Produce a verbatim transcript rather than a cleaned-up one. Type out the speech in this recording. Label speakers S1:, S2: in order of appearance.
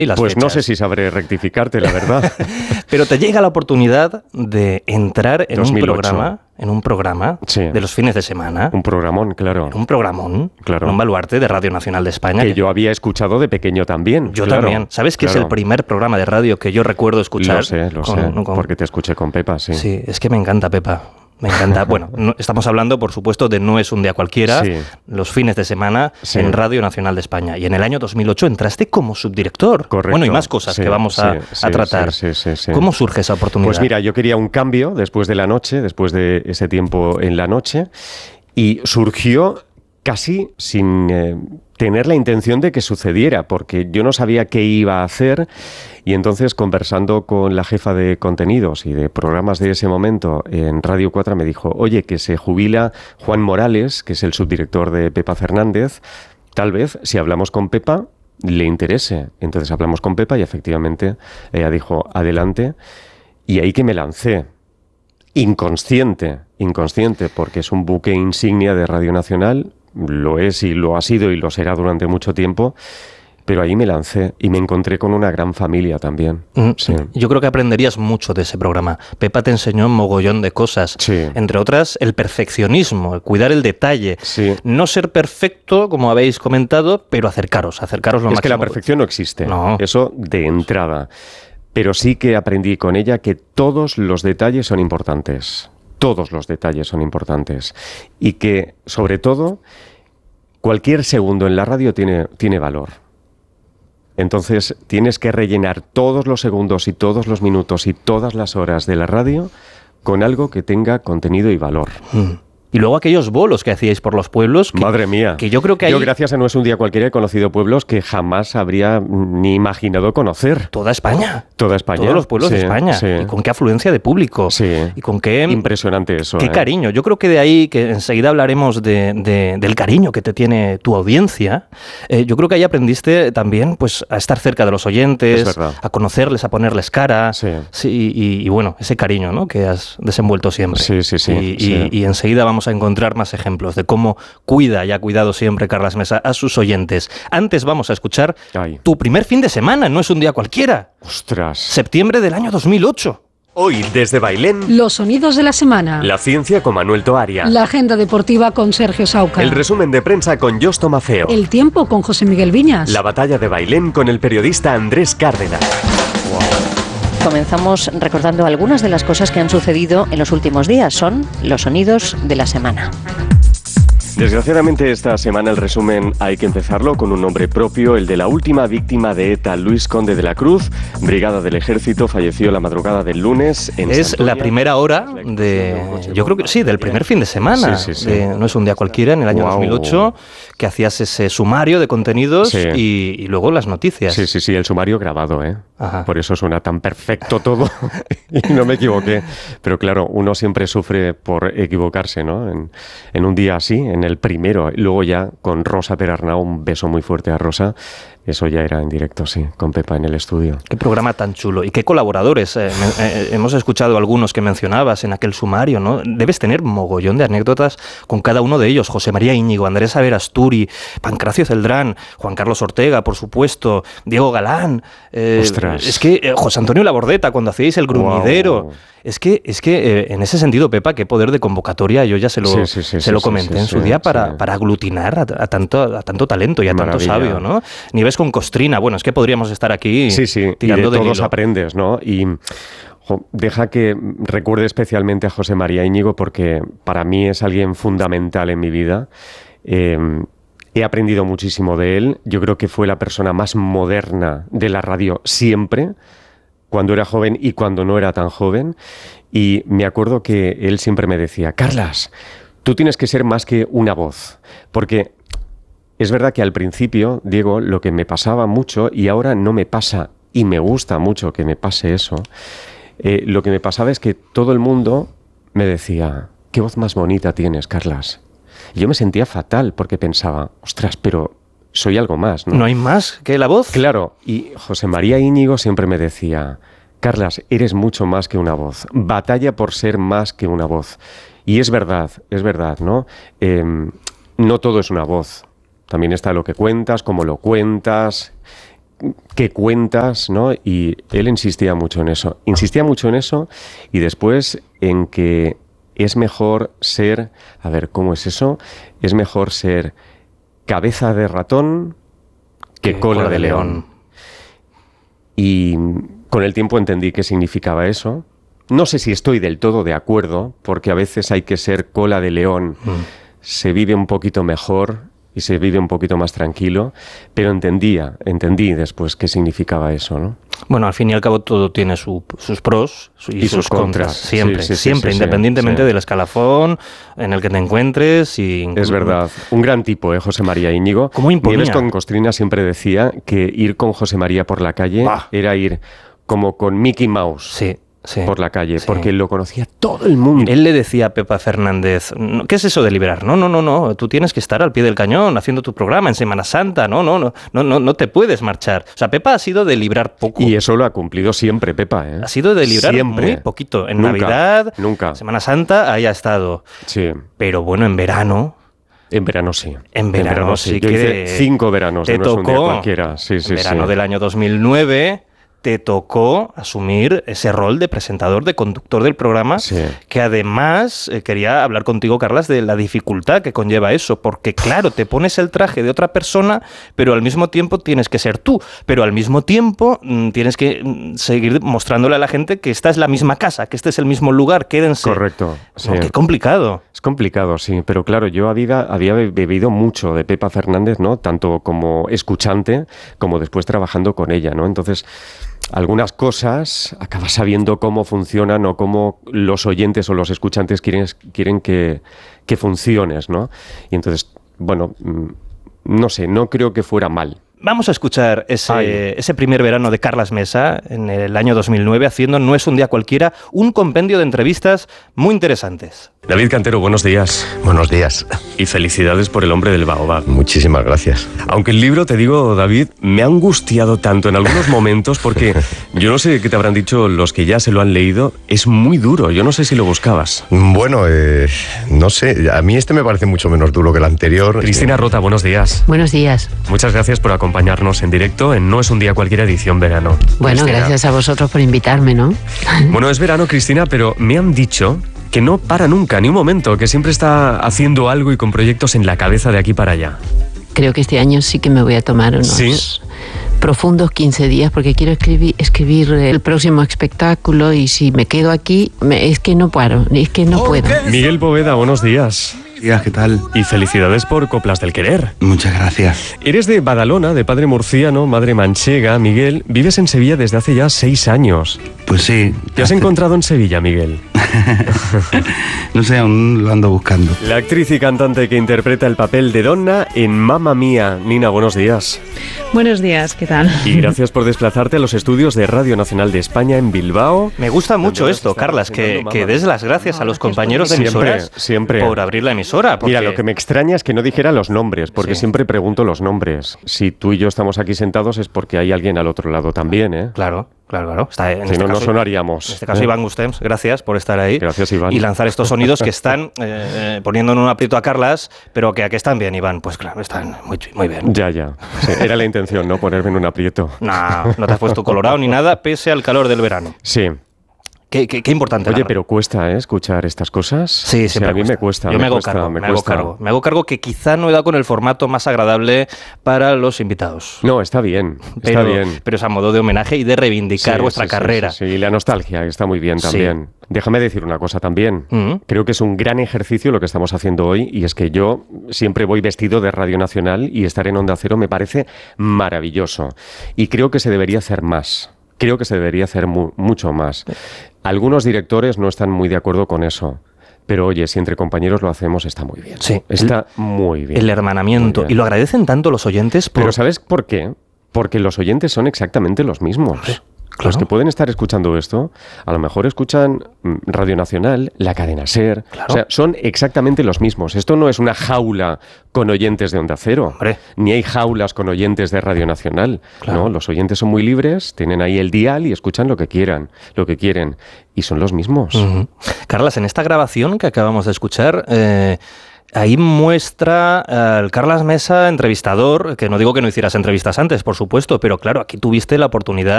S1: Y las
S2: pues
S1: fechas.
S2: no sé si sabré rectificarte, la verdad.
S1: Pero te llega la oportunidad de entrar en
S2: dos mil ocho.
S1: un programa, en un programa
S2: Sí.
S1: de los fines de semana.
S2: Un programón, claro.
S1: Un programón,
S2: Claro.
S1: en un baluarte de Radio Nacional de España.
S2: Que
S1: que
S2: yo había escuchado de pequeño también.
S1: Yo
S2: claro,
S1: también. ¿Sabes que
S2: claro.
S1: es el primer programa de radio que yo recuerdo escuchar?
S2: Lo sé, lo
S1: con-
S2: sé,
S1: con-
S2: porque te escuché con Pepa, sí.
S1: Sí, es que me encanta Pepa. Me encanta. Bueno, no- estamos hablando, por supuesto, de No es un día cualquiera,
S2: Sí.
S1: los fines de semana
S2: Sí.
S1: en Radio Nacional de España. Y en el año dos mil ocho entraste como subdirector.
S2: Correcto.
S1: Bueno, y más cosas
S2: Sí,
S1: que vamos a,
S2: sí, sí,
S1: a tratar.
S2: sí, sí, sí, sí.
S1: ¿Cómo surge esa oportunidad?
S2: Pues mira, yo quería un cambio después de la noche, después de ese tiempo en la noche, y surgió casi sin eh, tener la intención de que sucediera, porque yo no sabía qué iba a hacer, y entonces conversando con la jefa de contenidos y de programas de ese momento en Radio cuatro me dijo, oye, que se jubila Juan Morales, que es el subdirector de Pepa Fernández, tal vez si hablamos con Pepa le interese. Entonces hablamos con Pepa y efectivamente ella dijo, adelante, y ahí que me lancé. Inconsciente, inconsciente, porque es un buque insignia de Radio Nacional, lo es y lo ha sido y lo será durante mucho tiempo, pero ahí me lancé y me encontré con una gran familia también.
S1: Mm,
S2: Sí.
S1: Yo creo que aprenderías mucho de ese programa. Pepa te enseñó un mogollón de cosas.
S2: Sí.
S1: Entre otras, el perfeccionismo, el cuidar el detalle.
S2: Sí.
S1: No ser perfecto, como habéis comentado, pero acercaros, acercaros lo
S2: Es
S1: máximo.
S2: que la perfección no existe,
S1: No.
S2: eso de entrada. Pero sí que aprendí con ella que todos los detalles son importantes. Todos los detalles son importantes. Y que, sobre todo, cualquier segundo en la radio tiene, tiene valor. Entonces, tienes que rellenar todos los segundos y todos los minutos y todas las horas de la radio con algo que tenga contenido y valor.
S1: Mm. Y luego aquellos bolos que hacíais por los pueblos. Que,
S2: Madre mía.
S1: Que yo creo que ahí...
S2: Yo, gracias a No es un día cualquiera, he conocido pueblos que jamás habría ni imaginado conocer.
S1: Toda España.
S2: Toda España.
S1: Todos los pueblos
S2: Sí,
S1: de España.
S2: sí.
S1: Y con qué afluencia de público.
S2: Sí.
S1: Y con qué...
S2: Impresionante eso.
S1: Qué
S2: ¿eh?
S1: cariño. Yo creo que de ahí, que enseguida hablaremos de, de- del cariño que te tiene tu audiencia, eh, yo creo que ahí aprendiste también pues, a estar cerca de los oyentes,
S2: Es verdad.
S1: a conocerles, a ponerles cara.
S2: Sí.
S1: Sí, y, y bueno, ese cariño, ¿no?, que has desenvuelto siempre.
S2: Sí, sí, sí,
S1: Y,
S2: sí.
S1: y- y enseguida vamos a encontrar más ejemplos de cómo cuida y ha cuidado siempre Carlas Mesa a sus oyentes. Antes vamos a escuchar
S2: Ay.
S1: tu primer fin de semana, No es un día cualquiera.
S2: Ostras.
S1: Septiembre del año dos mil ocho.
S2: Hoy desde Bailén,
S3: Los sonidos de la semana.
S2: la ciencia con Manuel Toaria.
S3: La agenda deportiva con Sergio Sauca.
S2: El resumen de prensa con Josto Mafeo.
S3: El tiempo con José Miguel Viñas.
S2: La batalla de Bailén con el periodista Andrés Cárdenas.
S4: Comenzamos recordando algunas de las cosas que han sucedido en los últimos días. Son los sonidos de la semana.
S2: Desgraciadamente esta semana el resumen hay que empezarlo con un nombre propio, el de la última víctima de ETA, Luis Conde de la Cruz, brigada del Ejército, falleció la madrugada del lunes en
S1: Es
S2: Santoña.
S1: la primera hora de, yo creo que sí, del primer fin de semana.
S2: Sí, sí, sí.
S1: de No es un día cualquiera, en el año
S2: Guau.
S1: dos mil ocho, que hacías ese sumario de contenidos
S2: Sí.
S1: y, y luego las noticias.
S2: Sí, sí, sí, el sumario grabado, ¿eh?
S1: Ajá.
S2: Por eso suena tan perfecto todo y no me equivoqué. Pero claro, uno siempre sufre por equivocarse, ¿no? En, en un día así, en el primero. Luego ya con Rosa Perarnau, un beso muy fuerte a Rosa. Eso ya era en directo, sí, con Pepa en el estudio.
S1: Qué programa tan chulo. Y qué colaboradores. eh, me- eh, hemos escuchado algunos que mencionabas en aquel sumario, ¿no? Debes tener mogollón de anécdotas con cada uno de ellos. José María Íñigo, Andrés Averasturi, Pancracio Celdrán, Juan Carlos Ortega, por supuesto, Diego Galán. eh,
S2: Ostras.
S1: Es que eh, José Antonio Labordeta, cuando hacíais el grumidero.
S2: Guau.
S1: Es que, es que eh, en ese sentido, Pepa, qué poder de convocatoria. Yo ya se lo,
S2: Sí, sí, sí,
S1: se
S2: sí,
S1: lo
S2: sí,
S1: comenté
S2: sí,
S1: en
S2: sí,
S1: su día para,
S2: sí.
S1: para aglutinar a, a tanto, a tanto talento y a tanto
S2: Maravilla.
S1: sabio, ¿no? Nieves con Costrina. Bueno, es que podríamos estar aquí
S2: Sí, sí, y de
S1: tirando del
S2: todos
S1: hilo.
S2: aprendes, ¿no? Y jo, deja que recuerde especialmente a José María Íñigo porque para mí es alguien fundamental en mi vida. Eh, he aprendido muchísimo de él. Yo creo que fue la persona más moderna de la radio siempre, cuando era joven y cuando no era tan joven. Y me acuerdo que él siempre me decía, Carlas, tú tienes que ser más que una voz, porque es verdad que al principio, Diego, lo que me pasaba mucho, y ahora no me pasa, y me gusta mucho que me pase eso, eh, lo que me pasaba es que todo el mundo me decía, qué voz más bonita tienes, Carlas. Y yo me sentía fatal porque pensaba, ostras, pero soy algo más, ¿no?
S1: ¿No hay más que la voz?
S2: Claro, y José María Íñigo siempre me decía, Carlas, eres mucho más que una voz, batalla por ser más que una voz. Y es verdad, es verdad, ¿no? Eh, no todo es una voz, también está lo que cuentas, cómo lo cuentas, que cuentas, ¿no? Y él insistía mucho en eso. Insistía mucho en eso y después en que es mejor ser... A ver, ¿cómo es eso? Es mejor ser cabeza de ratón que cola de león. Y con el tiempo entendí qué significaba eso. No sé si estoy del todo de acuerdo, porque a veces hay que ser cola de león. Mm. Se vive un poquito mejor y se vive un poquito más tranquilo, pero entendía, entendí después qué significaba eso, ¿no?
S1: Bueno, al fin y al cabo todo tiene su, sus pros y, y sus, sus contras, contras. Siempre, sí, sí, siempre, sí, sí, independientemente sí. del escalafón en el que te encuentres. Y...
S2: Es verdad. Un gran tipo, ¿eh? José María Íñigo.
S1: ¿Cómo imponía?
S2: Nieves con Costrina siempre decía que ir con José María por la calle bah. era ir como con Mickey Mouse.
S1: Sí. Sí,
S2: por la calle,
S1: sí.
S2: porque lo conocía todo el mundo.
S1: Él le decía a Pepa Fernández, ¿qué es eso de liberar? No, no, no, no, tú tienes que estar al pie del cañón haciendo tu programa en Semana Santa, no, no, no, no, no, no te puedes marchar. O sea, Pepa ha sido de librar poco.
S2: Y eso lo ha cumplido siempre, Pepa, ¿eh?
S1: Ha sido de librar siempre. Muy poquito. En nunca, Navidad,
S2: nunca.
S1: Semana Santa, ahí ha estado.
S2: Sí.
S1: Pero bueno, en verano...
S2: En verano sí.
S1: En verano, en verano sí.
S2: Yo
S1: que
S2: hice cinco veranos,
S1: te
S2: no
S1: tocó,
S2: es un día cualquiera. Sí, sí,
S1: en verano
S2: sí.
S1: del año dos mil nueve... te tocó asumir ese rol de presentador, de conductor del programa,
S2: sí.
S1: que además eh, quería hablar contigo, Carlas, de la dificultad que conlleva eso, porque claro, te pones el traje de otra persona, pero al mismo tiempo tienes que ser tú, pero al mismo tiempo mmm, tienes que mmm, seguir mostrándole a la gente que esta es la misma casa, que este es el mismo lugar, quédense.
S2: Correcto. Sí.
S1: No, qué complicado.
S2: Es complicado, sí, pero claro, yo había, había bebido mucho de Pepa Fernández, ¿no? Tanto como escuchante, como después trabajando con ella, ¿no? Entonces... algunas cosas acabas sabiendo cómo funcionan o cómo los oyentes o los escuchantes quieren, quieren que, que funciones, ¿no? Y entonces, bueno, no sé, no creo que fuera mal.
S1: Vamos a escuchar ese, ese primer verano de Carlas Mesa en el año dos mil nueve haciendo No es un día cualquiera, un compendio de entrevistas muy interesantes.
S5: David Cantero, buenos días.
S6: Buenos días.
S5: Y felicidades por El hombre del baobab.
S6: Muchísimas gracias.
S5: Aunque el libro, te digo, David, me ha angustiado tanto en algunos momentos porque yo no sé qué te habrán dicho los que ya se lo han leído, es muy duro, yo no sé si lo buscabas.
S6: Bueno, eh, no sé, a mí este me parece mucho menos duro que el anterior.
S5: Cristina Rota, buenos días.
S7: Buenos días.
S5: Muchas gracias por acompañarnos en directo en No es un día cualquiera edición verano.
S7: Bueno,
S5: Cristina.
S7: Gracias a vosotros por invitarme, ¿no?
S5: Bueno, es verano, Cristina, pero me han dicho que no para nunca, ni un momento, que siempre está haciendo algo y con proyectos en la cabeza de aquí para allá.
S7: Creo que este año sí que me voy a tomar unos
S5: ¿Sí?
S7: profundos quince días porque quiero escribir, escribir el próximo espectáculo y si me quedo aquí, me, es que no paro, es que no puedo.
S5: Miguel Poveda, buenos días.
S8: Días, ¿qué tal?
S5: Y felicidades por Coplas del Querer.
S8: Muchas gracias.
S5: Eres de Badalona, de padre murciano, madre manchega. Miguel, vives en Sevilla desde hace ya seis años.
S8: Pues sí.
S5: ¿Te has hace... encontrado en Sevilla, Miguel?
S8: No sé, aún lo ando buscando.
S2: La actriz y cantante que interpreta el papel de Donna en Mamma Mía. Nina, buenos días.
S9: Buenos días, ¿qué tal?
S2: Y gracias por desplazarte a los estudios de Radio Nacional de España en Bilbao.
S1: Me gusta mucho esto, Carlas, que, que des las gracias a los compañeros de emisoras
S2: siempre, siempre.
S1: por abrir la emisora. Porque...
S2: Mira, lo que me extraña es que no dijera los nombres, porque sí. siempre pregunto los nombres. Si tú y yo estamos aquí sentados es porque hay alguien al otro lado también, ¿eh?
S1: Claro. Claro, claro. Está, en
S2: si
S1: este
S2: no,
S1: caso,
S2: no sonaríamos.
S1: En este caso,
S2: ¿eh?
S1: Iván Gustems, gracias por estar ahí.
S2: Gracias, Iván.
S1: Y lanzar estos sonidos que están eh, poniendo en un aprieto a Carlas, pero que aquí están bien, Iván. Pues claro, están muy, muy bien.
S2: Ya, ya. Sí, era la intención, ¿no? Ponerme en un aprieto.
S1: No, no te has puesto colorado ni nada, pese al calor del verano.
S2: Sí.
S1: Qué, qué, qué importante.
S2: Oye,
S1: la...
S2: pero cuesta, ¿eh? Escuchar estas cosas.
S1: Sí, sí.
S2: O sea, a mí me cuesta.
S1: Yo me,
S2: me
S1: hago
S2: cuesta,
S1: cargo,
S2: me,
S1: me hago
S2: cuesta.
S1: cargo. Me hago cargo que quizá no he dado con el formato más agradable para los invitados.
S2: No, está bien,
S1: pero,
S2: está bien.
S1: Pero es a modo de homenaje y de reivindicar
S2: sí,
S1: vuestra
S2: sí,
S1: carrera.
S2: Sí, sí, sí, y la nostalgia está muy bien también. Sí. Déjame decir una cosa también. Uh-huh. Creo que es un gran ejercicio lo que estamos haciendo hoy y es que yo siempre voy vestido de Radio Nacional y estar en Onda Cero me parece maravilloso. Y creo que se debería hacer más. Creo que se debería hacer mu- mucho más. Algunos directores no están muy de acuerdo con eso. Pero oye, si entre compañeros lo hacemos, está muy bien.
S1: Sí.
S2: Está el, muy bien.
S1: El hermanamiento. Y lo agradecen tanto los oyentes. Por...
S2: Pero ¿sabes por qué? Porque los oyentes son exactamente los mismos. Sí. Claro. Los que pueden estar escuchando esto, a lo mejor escuchan Radio Nacional, la cadena SER, claro. O sea, son exactamente los mismos. Esto no es una jaula con oyentes de Onda Cero,
S1: Hombre.
S2: Ni hay jaulas con oyentes de Radio Nacional. Claro. No, los oyentes son muy libres, tienen ahí el dial y escuchan lo que quieran, lo que quieren, y son los mismos.
S1: Uh-huh. Carlas, en esta grabación que acabamos de escuchar, eh, ahí muestra uh, el Carles Mesa, entrevistador, que no digo que no hicieras entrevistas antes, por supuesto, pero claro, aquí tuviste la oportunidad